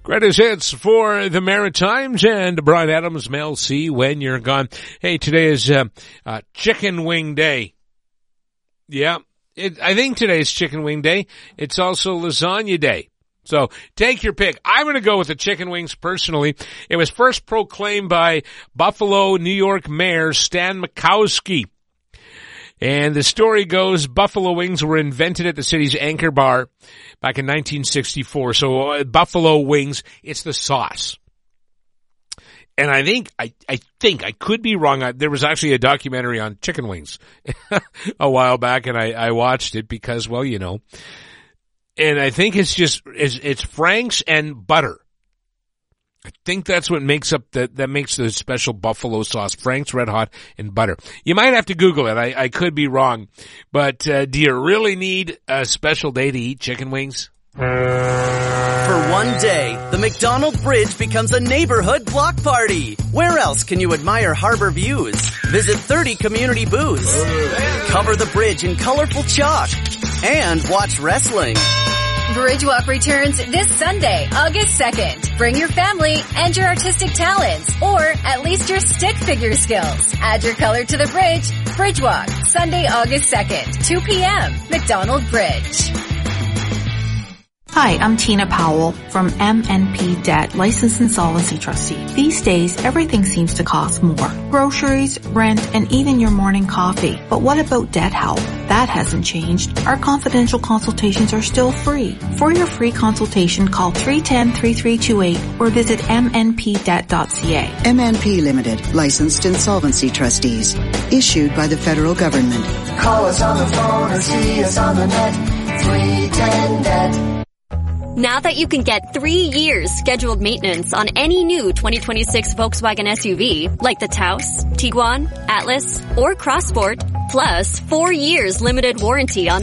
Greatest hits for the Maritimes and Brian Adams, Mel C, When You're Gone. Hey, today is Chicken Wing Day. Yeah, I think today's Chicken Wing Day. It's also Lasagna Day. So take your pick. I'm going to go with the chicken wings personally. It was first proclaimed by Buffalo, New York Mayor Stan Mikowski. And the story goes, buffalo wings were invented at the city's Anchor Bar back in 1964. So buffalo wings, it's the sauce. And I think I could be wrong. There was actually a documentary on chicken wings a while back, and I watched it because, well, you know. And I think it's Frank's and butter. I think that's what makes up that makes the special buffalo sauce. Frank's Red Hot and butter. You might have to Google it. I could be wrong. But, do you really need a special day to eat chicken wings? For one day, the McDonald Bridge becomes a neighborhood block party. Where else can you admire harbor views? Visit 30 community booths. Cover the bridge in colorful chalk. And watch wrestling. Bridge Walk returns this Sunday, August 2nd. Bring your family and your artistic talents, or at least your stick figure skills. Add your color to the bridge. Bridge Walk, Sunday, August 2nd, 2 p.m., McDonald Bridge. Hi, I'm Tina Powell from MNP Debt, Licensed Insolvency Trustee. These days, everything seems to cost more. Groceries, rent, and even your morning coffee. But what about debt help? That hasn't changed. Our confidential consultations are still free. For your free consultation, call 310-3328 or visit mnpdebt.ca. MNP Limited, Licensed Insolvency Trustees. Issued by the federal government. Call us on the phone or see us on the net. 310-DEBT. Now that you can get 3 years scheduled maintenance on any new 2026 Volkswagen SUV, like the Taos, Tiguan, Atlas, or Crossport, plus 4 years limited warranty on